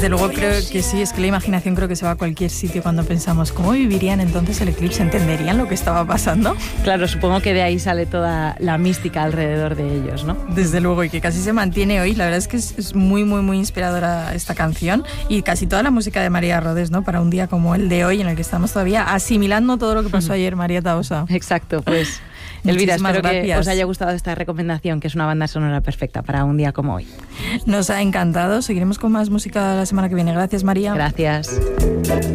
Desde luego creo que sí, es que la imaginación creo que se va a cualquier sitio cuando pensamos cómo vivirían entonces el eclipse, ¿entenderían lo que estaba pasando? Claro, supongo que de ahí sale toda la mística alrededor de ellos, ¿no? Desde luego, y que casi se mantiene hoy. La verdad es que es muy, muy, muy inspiradora esta canción y casi toda la música de María Rodés, ¿no? Para un día como el de hoy, en el que estamos todavía asimilando todo lo que pasó ayer, María Tahosa. Exacto, pues Elvira, espero que os haya gustado esta recomendación, que es una banda sonora perfecta para un día como hoy. Nos ha encantado. Seguiremos con más música la semana que viene. Gracias, María. Gracias.